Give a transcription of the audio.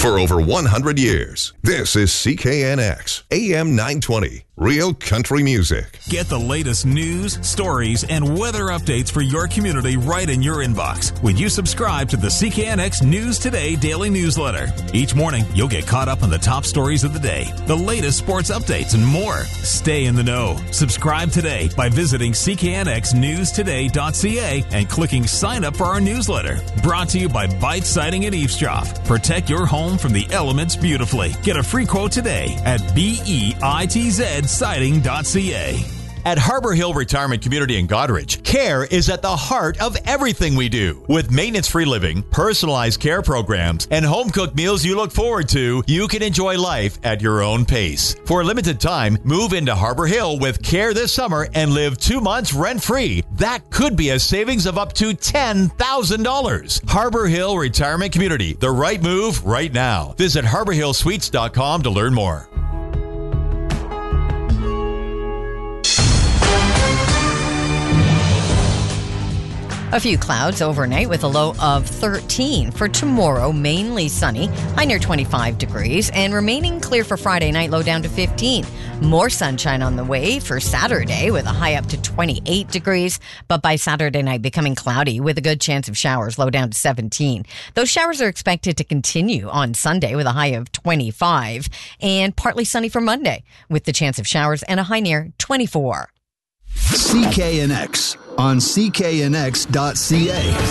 for over 100 years. This is CKNX, AM 920, Real Country Music. Get the latest news, stories, and weather updates for your community right in your inbox when you subscribe to the CKNX News Today daily newsletter. Each morning, you'll get caught up on the top stories of the day, the latest sports updates, and more. Stay in the know. Subscribe today by visiting cknxnewstoday.ca and clicking sign up for our newsletter. Brought to you by Bite Siding and Eavesdrop. Protect your home from the elements beautifully. Get a free quote today at BEITZsiding.ca. At Harbor Hill Retirement Community in Goderich, care is at the heart of everything we do. With maintenance-free living, personalized care programs, and home-cooked meals you look forward to, you can enjoy life at your own pace. For a limited time, move into Harbor Hill with care this summer and live 2 months rent-free. That could be a savings of up to $10,000. Harbor Hill Retirement Community, the right move right now. Visit harborhillsuites.com to learn more. A few clouds overnight with a low of 13. For tomorrow, mainly sunny, high near 25 degrees, and remaining clear for Friday night, low down to 15. More sunshine on the way for Saturday with a high up to 28 degrees, but by Saturday night becoming cloudy with a good chance of showers, low down to 17. Those showers are expected to continue on Sunday with a high of 25, and partly sunny for Monday with the chance of showers and a high near 24. CKNX on cknx.ca.